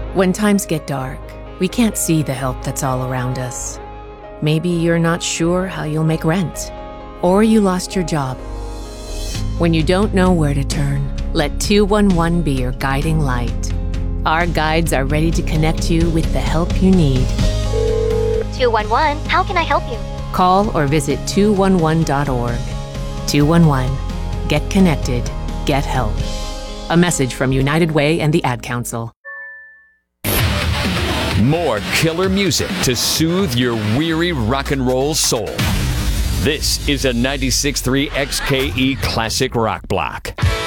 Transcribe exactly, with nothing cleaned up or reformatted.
When times get dark, we can't see the help that's all around us. Maybe you're not sure how you'll make rent, or you lost your job. When you don't know where to turn, let two one one be your guiding light. Our guides are ready to connect you with the help you need. two one one, how can I help you? Call or visit two one one dot org. two one one. Get connected. Get help. A message from United Way and the Ad Council. More killer music to soothe your weary rock and roll soul. This is a ninety-six point three X K E Classic Rock Block.